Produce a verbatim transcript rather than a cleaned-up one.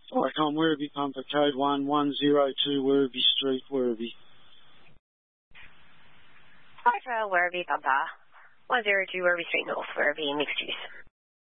Icon Werribee Pumper, code one one zero two Werribee Street, Werribee. Hi, Trail Werribee Pumper, one zero two Werribee Street North, Werribee, mixed use.